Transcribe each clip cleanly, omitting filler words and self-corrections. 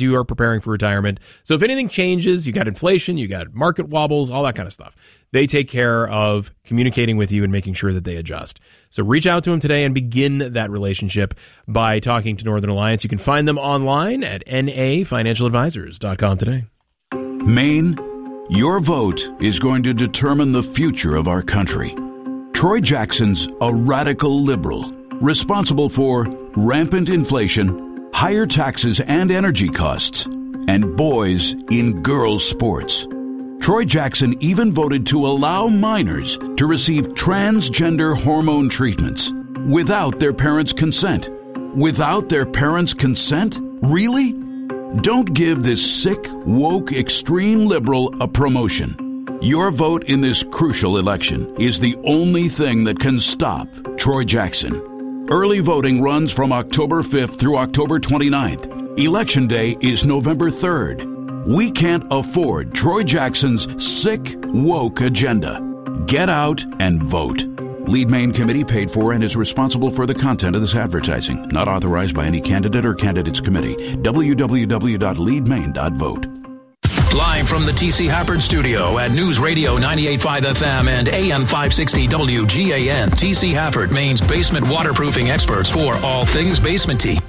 as you are preparing for retirement. So if anything changes, you got inflation, you got market wobbles, all that kind of stuff. They take care of communicating with you and making sure that they adjust. So reach out to them today and begin that relationship by talking to Northern Alliance. You can find them online at nafinancialadvisors.com today. Maine, your vote is going to determine the future of our country. Troy Jackson's a radical liberal, responsible for rampant inflation, higher taxes and energy costs, and boys in girls' sports. Troy Jackson even voted to allow minors to receive transgender hormone treatments without their parents' consent. Without their parents' consent? Really? Don't give this sick, woke, extreme liberal a promotion. Your vote in this crucial election is the only thing that can stop Troy Jackson. Early voting runs from October 5th through October 29th. Election Day is November 3rd. We can't afford Troy Jackson's sick, woke agenda. Get out and vote. Lead Maine Committee paid for and is responsible for the content of this advertising. Not authorized by any candidate or candidates committee. www.leadmaine.vote. Live from the T.C. Hafford Studio at News Radio 98.5 FM and AM 560 WGAN. T.C. Hafford, Maine's basement waterproofing experts for all things basement tea.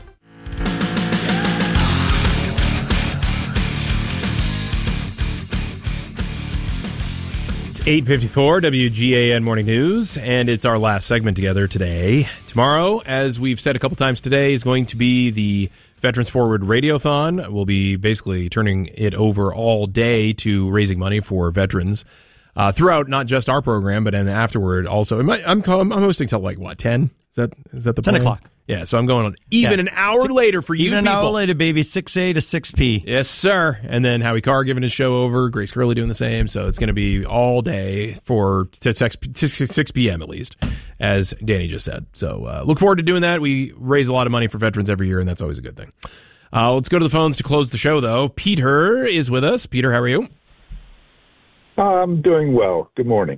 It's 8:54 WGAN Morning News, and it's our last segment together today. Tomorrow, as we've said a couple times today, is going to be the Veterans Forward Radiothon. We'll be basically turning it over all day to raising money for veterans throughout not just our program, but then afterward also. I'm hosting till like what, 10? Is that the 10 plan? o'clock. Yeah, so I'm going on even an hour later for you people. Even an hour later, baby, 6A to 6P. Yes, sir. And then Howie Carr giving his show over, Grace Curley doing the same. So it's going to be all day to 6 p.m. at least, as Danny just said. So look forward to doing that. We raise a lot of money for veterans every year, and that's always a good thing. Let's go to the phones to close the show, though. Peter is with us. Peter, how are you? I'm doing well. Good morning.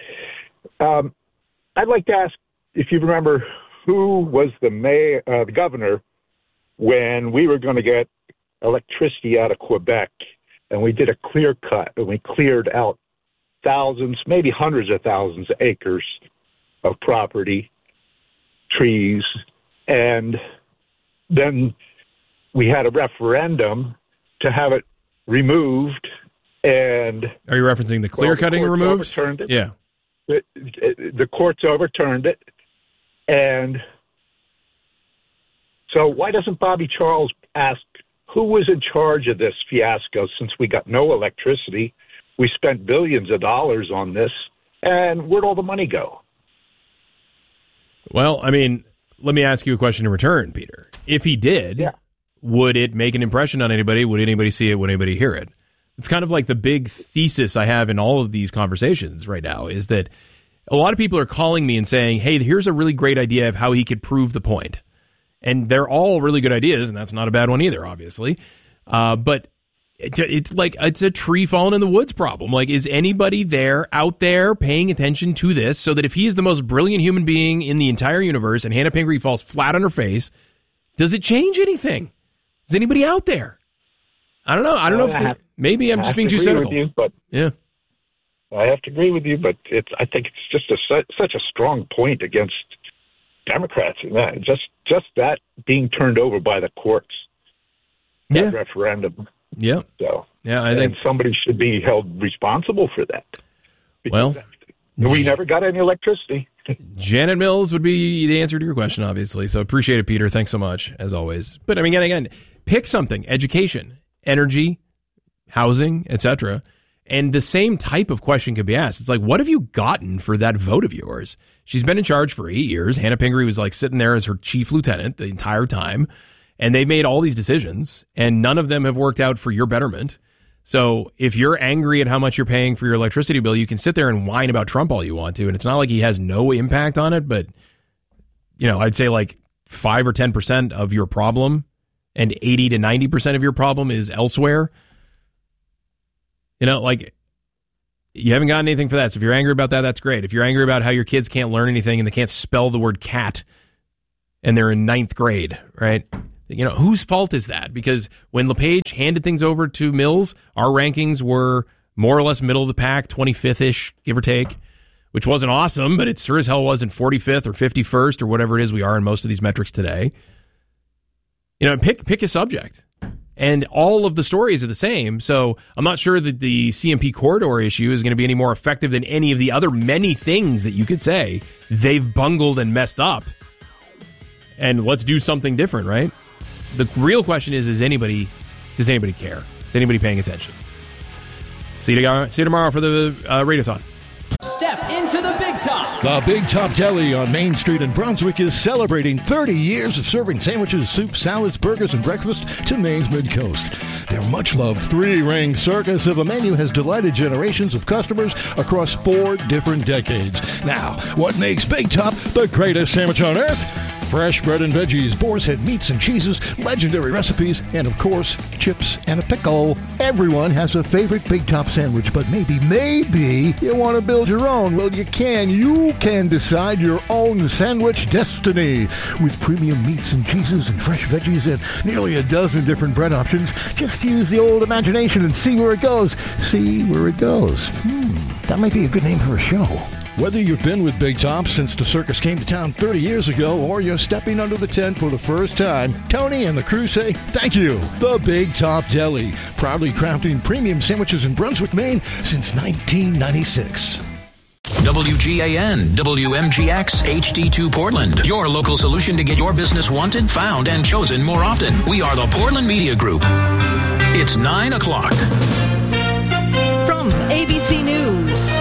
I'd like to ask if you remember who was the governor when we were going to get electricity out of Quebec, and we did a clear cut, and we cleared out thousands, maybe hundreds of thousands of acres of property, trees, and then we had a referendum to have it removed. And are you referencing the clear cutting removed? Overturned it. Yeah. The courts overturned it. And so why doesn't Bobby Charles ask who was in charge of this fiasco since we got no electricity? We spent billions of dollars on this, and where'd all the money go? Well, I mean, let me ask you a question in return, Peter. If he did, would it make an impression on anybody? Would anybody see it? Would anybody hear it? It's kind of like the big thesis I have in all of these conversations right now is that a lot of people are calling me and saying, hey, here's a really great idea of how he could prove the point. And they're all really good ideas, and that's not a bad one either, obviously. But it's like it's a tree falling in the woods problem. Like, is anybody out there paying attention to this so that if he is the most brilliant human being in the entire universe and Hannah Pingree falls flat on her face, does it change anything? Is anybody out there? I don't know. I don't know if maybe I'm just being too cynical. You, but yeah. I have to agree with you, but I think it's just such a strong point against Democrats. Just that being turned over by the courts, that referendum. Yeah. So I think somebody should be held responsible for that. Well, we never got any electricity. Janet Mills would be the answer to your question, obviously. So appreciate it, Peter. Thanks so much, as always. But I mean, again, pick something: education, energy, housing, etc. And the same type of question could be asked. It's like, what have you gotten for that vote of yours? She's been in charge for 8 years. Hannah Pingree was like sitting there as her chief lieutenant the entire time. And they made all these decisions, and none of them have worked out for your betterment. So if you're angry at how much you're paying for your electricity bill, you can sit there and whine about Trump all you want to. And it's not like he has no impact on it, but, you know, I'd say like 5 or 10% of your problem and 80 to 90% of your problem is elsewhere. You know, like, you haven't gotten anything for that. So if you're angry about that, that's great. If you're angry about how your kids can't learn anything and they can't spell the word cat and they're in 9th grade, right? Whose fault is that? Because when LePage handed things over to Mills, our rankings were more or less middle of the pack, 25th-ish, give or take, which wasn't awesome, but it sure as hell wasn't 45th or 51st or whatever it is we are in most of these metrics today. Pick a subject. And all of the stories are the same, so I'm not sure that the CMP corridor issue is going to be any more effective than any of the other many things that you could say they've bungled and messed up. And let's do something different, right? The real question is does anybody care? Is anybody paying attention? See you tomorrow for the Radiothon. Step into the Big Top. The Big Top Deli on Main Street in Brunswick is celebrating 30 years of serving sandwiches, soup, salads, burgers, and breakfast to Maine's Mid-Coast. Their much-loved three-ring circus of a menu has delighted generations of customers across 4 different decades. Now, what makes Big Top the greatest sandwich on earth? Fresh bread and veggies, boar's head meats and cheeses, legendary recipes, and of course, chips and a pickle. Everyone has a favorite Big Top sandwich, but maybe you want to build your own. Well, you can. You can decide your own sandwich destiny. With premium meats and cheeses and fresh veggies and nearly a dozen different bread options, just use the old imagination and see where it goes. That might be a good name for a show. Whether you've been with Big Top since the circus came to town 30 years ago or you're stepping under the tent for the first time, Tony and the crew say thank you. The Big Top Deli, proudly crafting premium sandwiches in Brunswick, Maine since 1996. WGAN, WMGX, HD2 Portland. Your local solution to get your business wanted, found, and chosen more often. We are the Portland Media Group. It's 9 o'clock. From ABC News,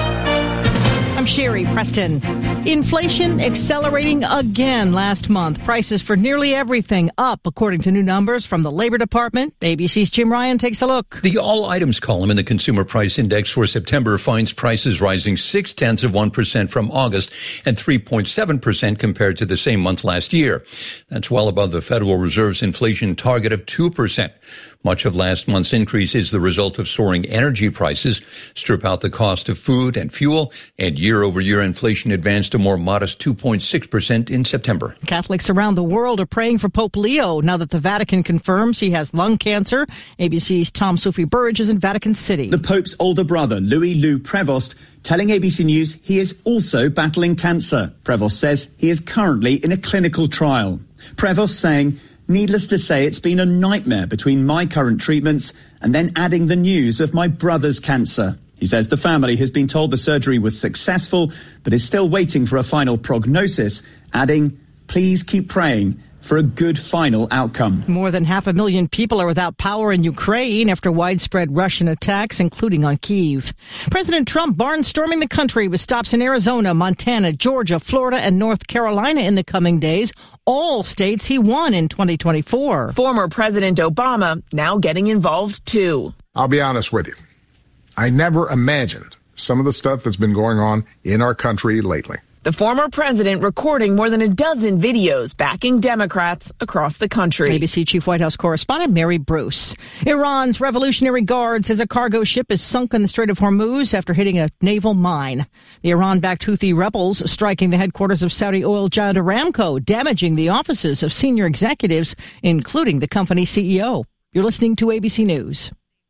I'm Sherry Preston. Inflation accelerating again last month. Prices for nearly everything up, according to new numbers from the Labor Department. ABC's Jim Ryan takes a look. The all items column in the Consumer Price Index for September finds prices rising 0.6% from August and 3.7% compared to the same month last year. That's well above the Federal Reserve's inflation target of 2%. Much of last month's increase is the result of soaring energy prices. Strip out the cost of food and fuel, and year-over-year inflation advanced a more modest 2.6% in September. Catholics around the world are praying for Pope Leo now that the Vatican confirms he has lung cancer. ABC's Tom Sophie Burridge is in Vatican City. The Pope's older brother, Louis Lou Prevost, telling ABC News he is also battling cancer. Prevost says he is currently in a clinical trial. Prevost saying, "Needless to say, it's been a nightmare between my current treatments and then adding the news of my brother's cancer." He says the family has been told the surgery was successful, but is still waiting for a final prognosis, adding, "Please keep praying for a good final outcome." More than 500,000 people are without power in Ukraine after widespread Russian attacks, including on Kyiv. President Trump barnstorming the country with stops in Arizona, Montana, Georgia, Florida, and North Carolina in the coming days, all states he won in 2024. Former President Obama now getting involved, too. I'll be honest with you. I never imagined some of the stuff that's been going on in our country lately. The former president recording more than a dozen videos backing Democrats across the country. ABC Chief White House Correspondent Mary Bruce. Iran's Revolutionary Guard says a cargo ship is sunk in the Strait of Hormuz after hitting a naval mine. The Iran-backed Houthi rebels striking the headquarters of Saudi oil giant Aramco, damaging the offices of senior executives, including the company's CEO. You're listening to ABC News.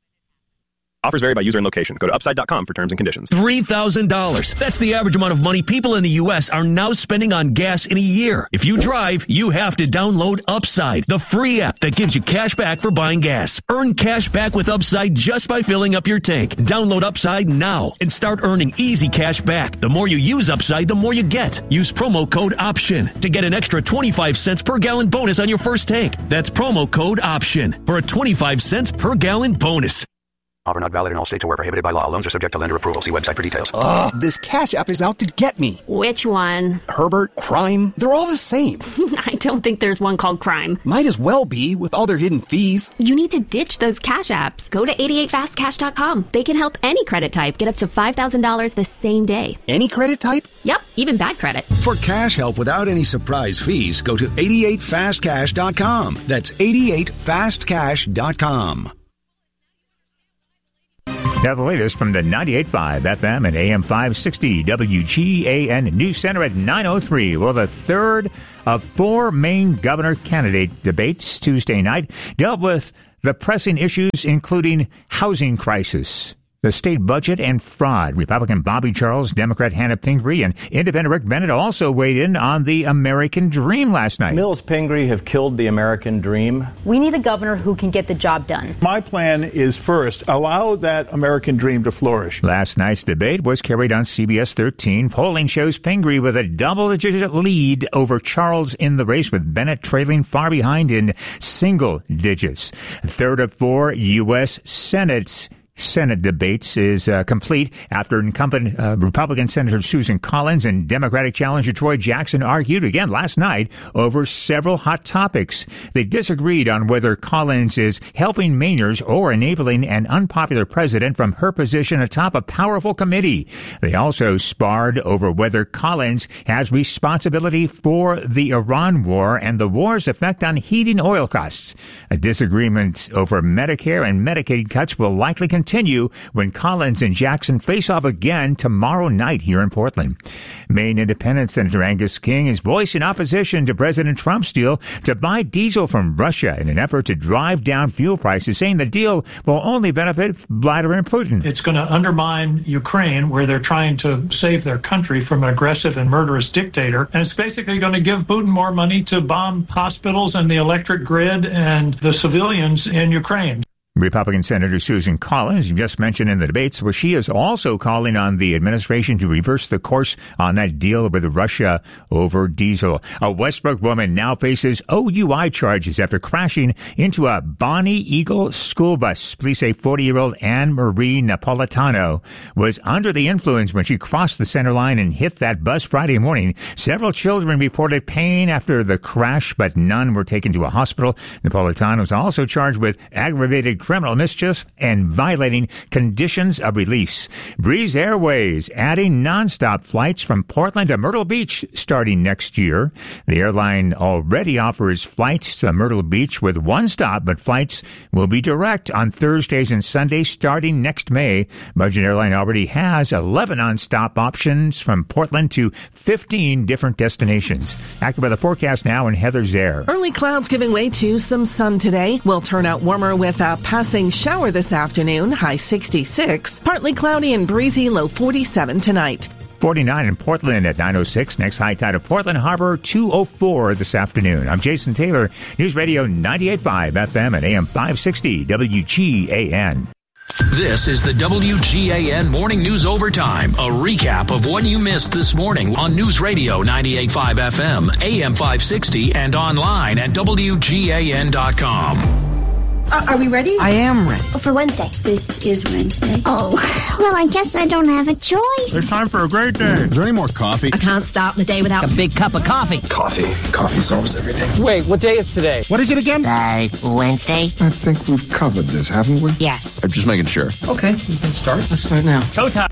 Offers vary by user and location. Go to upside.com for terms and conditions. $3,000. That's the average amount of money people in the U.S. are now spending on gas in a year. If you drive, you have to download Upside, the free app that gives you cash back for buying gas. Earn cash back with Upside just by filling up your tank. Download Upside now and start earning easy cash back. The more you use Upside, the more you get. Use promo code OPTION to get an extra 25 cents per gallon bonus on your first tank. That's promo code OPTION for a 25 cents per gallon bonus. Offer not valid in all states or where prohibited by law. Loans are subject to lender approval. See website for details. Ugh, this Cash App is out to get me. Which one? Herbert, Crime, they're all the same. I don't think there's one called Crime. Might as well be with all their hidden fees. You need to ditch those Cash Apps. Go to 88fastcash.com. They can help any credit type get up to $5,000 the same day. Any credit type? Yep, even bad credit. For cash help without any surprise fees, go to 88fastcash.com. That's 88fastcash.com. Now, the latest from the 98.5 FM and AM 560 WGAN News Center at 9:03. Well, the third of four main governor candidate debates Tuesday night dealt with the pressing issues, including housing crisis, the state budget, and fraud. Republican Bobby Charles, Democrat Hannah Pingree, and Independent Rick Bennett also weighed in on the American dream last night. Mills Pingree have killed the American dream. We need a governor who can get the job done. My plan is, first, allow that American dream to flourish. Last night's debate was carried on CBS 13. Polling shows Pingree with a double-digit lead over Charles in the race, with Bennett trailing far behind in single digits. Third of four U.S. Senate debates is complete after incumbent Republican Senator Susan Collins and Democratic challenger Troy Jackson argued again last night over several hot topics. They disagreed on whether Collins is helping Mainers or enabling an unpopular president from her position atop a powerful committee. They also sparred over whether Collins has responsibility for the Iran war and the war's effect on heating oil costs. A disagreement over Medicare and Medicaid cuts will likely continue when Collins and Jackson face off again tomorrow night here in Portland. Maine Independent Senator Angus King is voicing opposition to President Trump's deal to buy diesel from Russia in an effort to drive down fuel prices, saying the deal will only benefit Vladimir Putin. It's going to undermine Ukraine, where they're trying to save their country from an aggressive and murderous dictator. And it's basically going to give Putin more money to bomb hospitals and the electric grid and the civilians in Ukraine. Republican Senator Susan Collins, you just mentioned in the debates, where she is also calling on the administration to reverse the course on that deal with Russia over diesel. A Westbrook woman now faces OUI charges after crashing into a Bonnie Eagle school bus. Police say 40-year-old Anne Marie Napolitano was under the influence when she crossed the center line and hit that bus Friday morning. Several children reported pain after the crash, but none were taken to a hospital. Napolitano was also charged with aggravated criminal mischief and violating conditions of release. Breeze Airways adding nonstop flights from Portland to Myrtle Beach starting next year. The airline already offers flights to Myrtle Beach with one stop, but flights will be direct on Thursdays and Sundays starting next May. Budget Airline already has 11 nonstop options from Portland to 15 different destinations. Active by the forecast now, and Heather Zare. Early clouds giving way to some sun today. Will turn out warmer with a passing shower this afternoon, high 66. Partly cloudy and breezy, low 47 tonight. 49 in Portland at 9:06. Next high tide of Portland Harbor, 2:04 this afternoon. I'm Jason Taylor, News Radio 98.5 FM and AM 560 WGAN. This is the WGAN Morning News Overtime, a recap of what you missed this morning on News Radio 98.5 FM, AM 560, and online at WGAN.com. Are we ready? I am ready. For Wednesday. This is Wednesday. Oh, well, I guess I don't have a choice. It's time for a great day. Is there any more coffee? I can't start the day without a big cup of coffee. Coffee solves everything. Wait, what day is today? What is it again? Wednesday. I think we've covered this, haven't we? Yes. I'm just making sure. Okay, we can start. Let's start now. Showtime.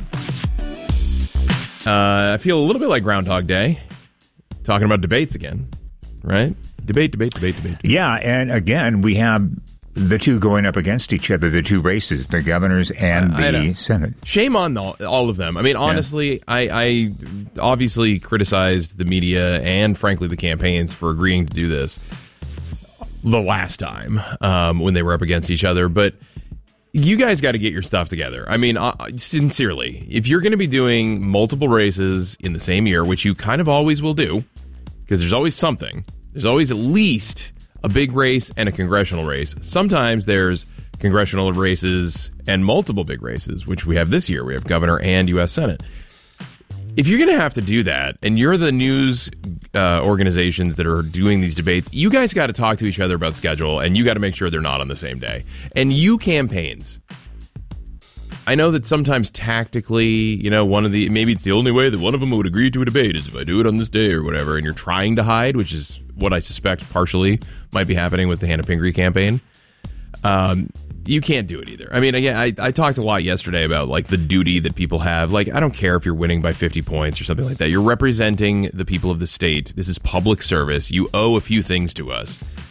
I feel a little bit like Groundhog Day, talking about debates again, right? Debate. Yeah, and again, we have the two going up against each other, the two races, the governors and the Senate. Shame on all of them. I mean, honestly, yeah. I obviously criticized the media and, frankly, the campaigns for agreeing to do this the last time when they were up against each other. But you guys got to get your stuff together. I mean, sincerely, if you're going to be doing multiple races in the same year, which you kind of always will do, because there's always something, there's always at least a big race and a congressional race. Sometimes there's congressional races and multiple big races, which we have this year. We have governor and U.S. Senate. If you're going to have to do that, and you're the news organizations that are doing these debates, you guys got to talk to each other about schedule, and you got to make sure they're not on the same day. And you campaigns, I know that sometimes tactically, maybe it's the only way that one of them would agree to a debate is if I do it on this day or whatever, and you're trying to hide, which is what I suspect partially might be happening with the Hannah Pingree campaign. You can't do it either. I mean, again, I talked a lot yesterday about like the duty that people have. Like, I don't care if you're winning by 50 points or something like that. You're representing the people of the state. This is public service. You owe a few things to us.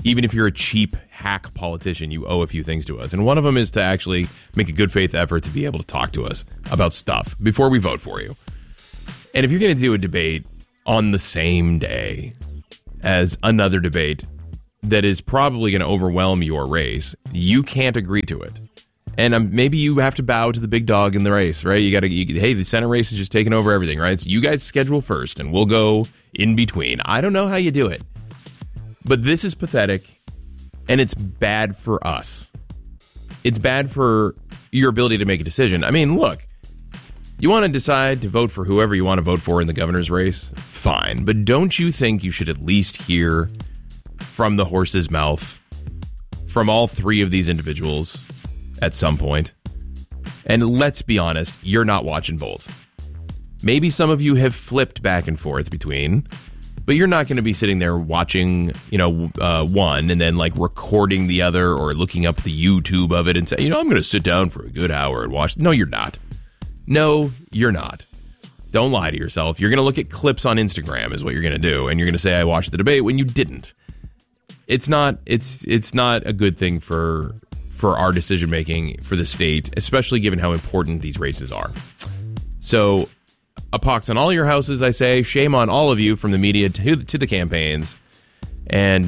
even if you're a cheap hack politician, you owe a few things to us. And one of them is to actually make a good faith effort to be able to talk to us about stuff before we vote for you. And if you're going to do a debate on the same day as another debate that is probably going to overwhelm your race, you can't agree to it. And maybe you have to bow to the big dog in the race, right? Hey, the Senate race is just taking over everything, right? So you guys schedule first and we'll go in between. I don't know how you do it. But this is pathetic, and it's bad for us. It's bad for your ability to make a decision. I mean, look, you want to decide to vote for whoever you want to vote for in the governor's race? Fine. But don't you think you should at least hear from the horse's mouth from all three of these individuals at some point? And let's be honest, you're not watching both. Maybe some of you have flipped back and forth between, but you're not going to be sitting there watching, one and then like recording the other or looking up the YouTube of it and say, I'm going to sit down for a good hour and watch. No, you're not. No, you're not. Don't lie to yourself. You're going to look at clips on Instagram is what you're going to do. And you're going to say, I watched the debate when you didn't. It's not a good thing for our decision making for the state, especially given how important these races are. So a pox on all your houses, I say. Shame on all of you, from the media to the campaigns, and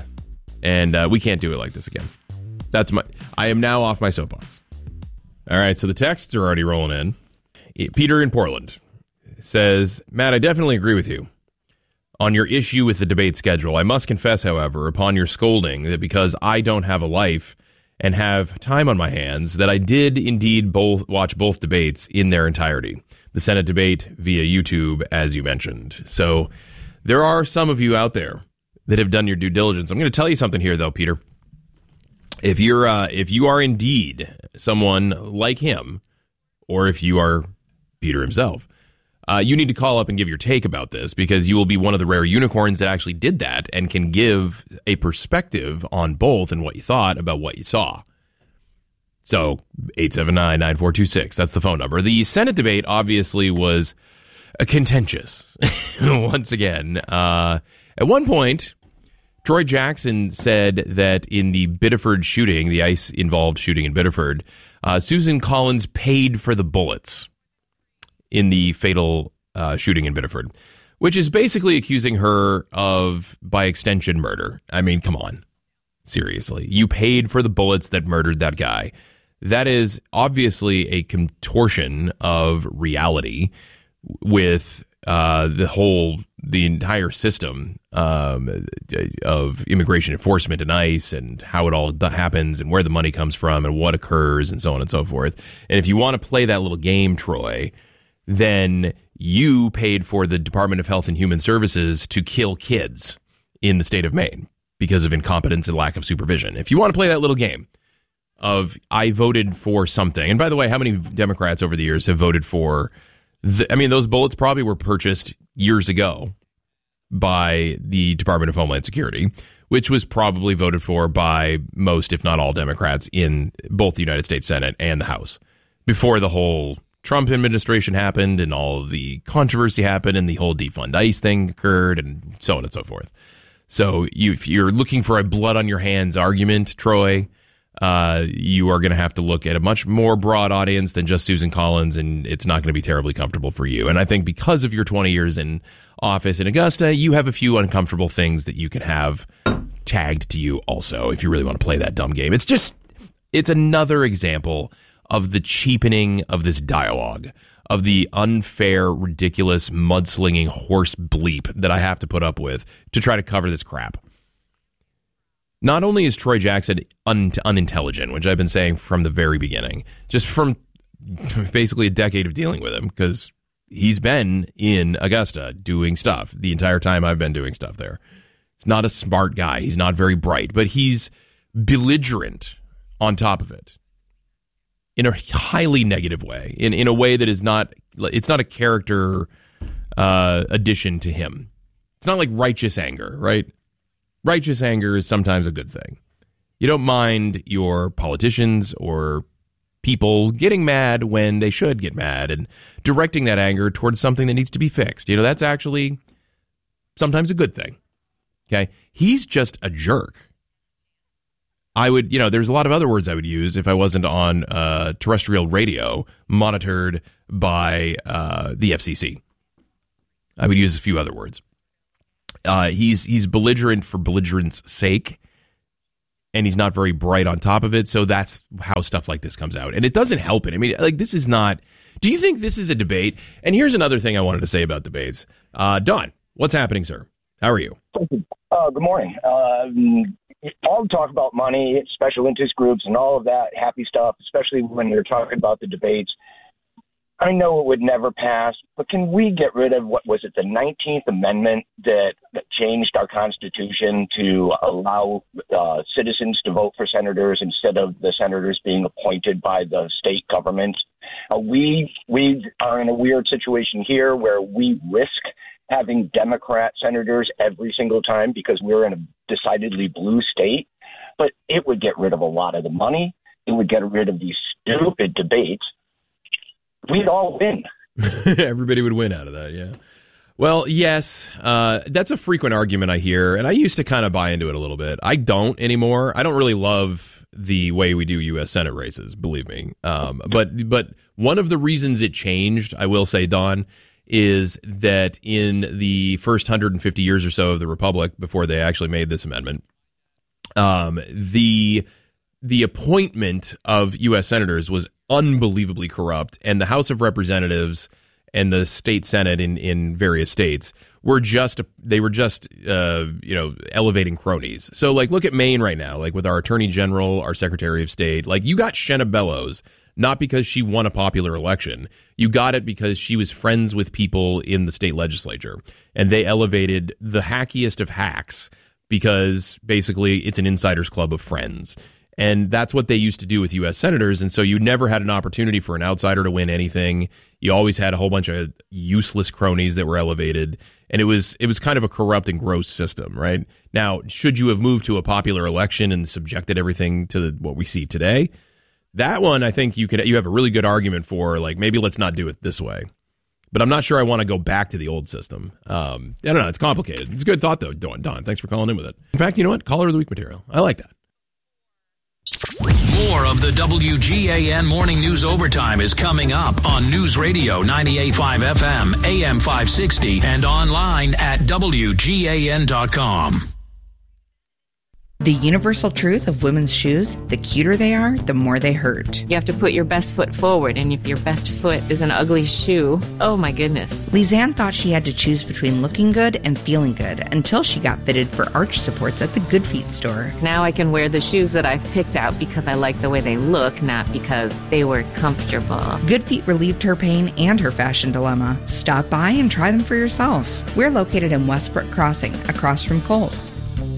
we can't do it like this again. I am now off my soapbox. All right, so the texts are already rolling in. Peter in Portland says, Matt, I definitely agree with you on your issue with the debate schedule. I must confess, however, upon your scolding, that because I don't have a life and have time on my hands, that I did indeed watch both debates in their entirety. The Senate debate via YouTube, as you mentioned. So there are some of you out there that have done your due diligence. I'm going to tell you something here, though, Peter. If you are indeed someone like him, or if you are Peter himself, you need to call up and give your take about this, because you will be one of the rare unicorns that actually did that and can give a perspective on both and what you thought about what you saw. So 879-9426, that's the phone number. The Senate debate obviously was contentious once again. At one point, Troy Jackson said that in the Biddeford shooting, the ICE-involved shooting in Biddeford, Susan Collins paid for the bullets in the fatal shooting in Biddeford, which is basically accusing her of, by extension, murder. I mean, come on. Seriously. You paid for the bullets that murdered that guy. That is obviously a contortion of reality with the entire system of immigration enforcement and ICE, and how it all happens and where the money comes from and what occurs and so on and so forth. And if you want to play that little game, Troy, then you paid for the Department of Health and Human Services to kill kids in the state of Maine because of incompetence and lack of supervision. If you want to play that little game of I voted for something, and by the way, how many Democrats over the years have voted for those bullets probably were purchased years ago by the Department of Homeland Security, which was probably voted for by most, if not all, Democrats in both the United States Senate and the House before the whole Trump administration happened and all of the controversy happened and the whole defund ICE thing occurred and so on and so forth. So if you're looking for a blood on your hands argument, Troy, you are going to have to look at a much more broad audience than just Susan Collins, and it's not going to be terribly comfortable for you. And I think because of your 20 years in office in Augusta, you have a few uncomfortable things that you can have tagged to you also if you really want to play that dumb game. It's another example of the cheapening of this dialogue, of the unfair, ridiculous, mudslinging horse bleep that I have to put up with to try to cover this crap. Not only is Troy Jackson unintelligent, which I've been saying from the very beginning, just from basically a decade of dealing with him, because he's been in Augusta doing stuff the entire time I've been doing stuff there. He's not a smart guy. He's not very bright, but he's belligerent on top of it in a highly negative way, in a way that is not, it's not a character addition to him. It's not like righteous anger, right? Righteous anger is sometimes a good thing. You don't mind your politicians or people getting mad when they should get mad and directing that anger towards something that needs to be fixed. You know, that's actually sometimes a good thing. Okay? He's just a jerk. I would, there's a lot of other words I would use if I wasn't on terrestrial radio monitored by the FCC. I would use a few other words. He's belligerent for belligerent's sake, and he's not very bright on top of it. So that's how stuff like this comes out, and it doesn't help it. I mean, like, this is not. Do you think this is a debate? And here's another thing I wanted to say about debates. Don, what's happening, sir? How are you? Good morning. All the talk about money, special interest groups, and all of that happy stuff, especially when you're talking about the debates. I know it would never pass, but can we get rid of, the 19th Amendment that changed our Constitution to allow citizens to vote for senators instead of the senators being appointed by the state government? We are in a weird situation here where we risk having Democrat senators every single time because we're in a decidedly blue state, but it would get rid of a lot of the money. It would get rid of these stupid debates. We'd all win. Everybody would win out of that, yeah. Well, yes, that's a frequent argument I hear, and I used to kind of buy into it a little bit. I don't anymore. I don't really love the way we do U.S. Senate races, believe me. But one of the reasons it changed, I will say, Don, is that in the first 150 years or so of the Republic, before they actually made this amendment, the appointment of U.S. senators was unbelievably corrupt, and the House of Representatives and the state Senate in various states were just elevating cronies. So, like, look at Maine right now, like with our Attorney General, our Secretary of State. Like, you got Shenna Bellows, not because she won a popular election. You got it because she was friends with people in the state legislature, and they elevated the hackiest of hacks because basically it's an insider's club of friends. And that's what they used to do with U.S. senators. And so you never had an opportunity for an outsider to win anything. You always had a whole bunch of useless cronies that were elevated. And it was kind of a corrupt and gross system, right? Now, should you have moved to a popular election and subjected everything to what we see today? That one, I think you have a really good argument for, like, maybe let's not do it this way. But I'm not sure I want to go back to the old system. I don't know. It's complicated. It's a good thought, though, Don. Thanks for calling in with it. In fact, you know what? Caller of the Week material. I like that. More of the WGAN Morning News Overtime is coming up on News Radio 98.5 FM, AM 560, and online at WGAN.com. The universal truth of women's shoes, the cuter they are, the more they hurt. You have to put your best foot forward, and if your best foot is an ugly shoe, oh my goodness. Lizanne thought she had to choose between looking good and feeling good until she got fitted for arch supports at the Good Feet store. Now I can wear the shoes that I've picked out because I like the way they look, not because they were comfortable. Good Feet relieved her pain and her fashion dilemma. Stop by and try them for yourself. We're located in Westbrook Crossing, across from Kohl's.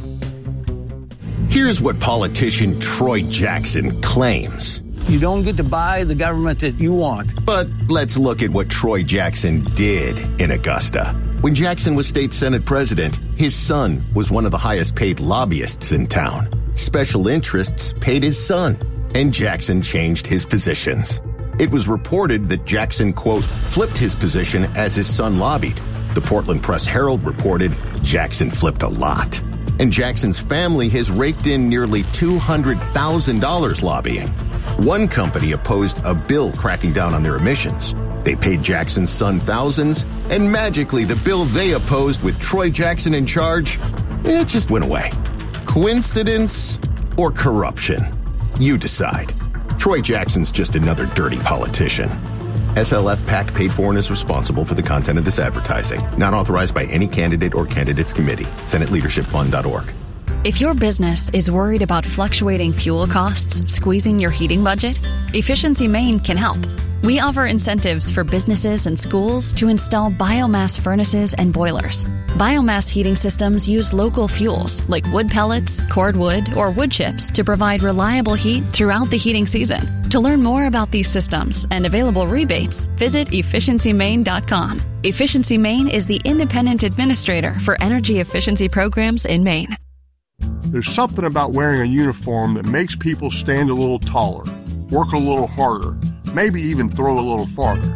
Here's what politician Troy Jackson claims. You don't get to buy the government that you want. But let's look at what Troy Jackson did in Augusta. When Jackson was state Senate president, his son was one of the highest paid lobbyists in town. Special interests paid his son, and Jackson changed his positions. It was reported that Jackson, quote, flipped his position as his son lobbied. The Portland Press-Herald reported Jackson flipped a lot. And Jackson's family has raked in nearly $200,000 lobbying. One company opposed a bill cracking down on their emissions. They paid Jackson's son thousands, and magically the bill they opposed with Troy Jackson in charge, it just went away. Coincidence or corruption? You decide. Troy Jackson's just another dirty politician. SLF PAC paid for and is responsible for the content of this advertising. Not authorized by any candidate or candidates committee. SenateLeadershipFund.org. If your business is worried about fluctuating fuel costs squeezing your heating budget, Efficiency Maine can help. We offer incentives for businesses and schools to install biomass furnaces and boilers. Biomass heating systems use local fuels like wood pellets, cordwood, or wood chips to provide reliable heat throughout the heating season. To learn more about these systems and available rebates, visit efficiencymaine.com. Efficiency Maine is the independent administrator for energy efficiency programs in Maine. There's something about wearing a uniform that makes people stand a little taller, work a little harder, maybe even throw a little farther.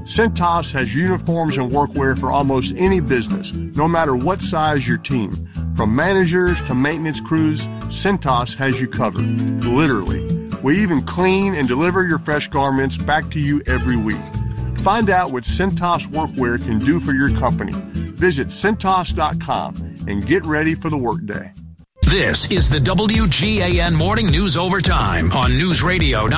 Cintas has uniforms and workwear for almost any business, no matter what size your team. From managers to maintenance crews, Cintas has you covered. Literally. We even clean and deliver your fresh garments back to you every week. Find out what Cintas Workwear can do for your company. Visit Cintas.com and get ready for the workday. This is the WGAN Morning News Overtime on News Radio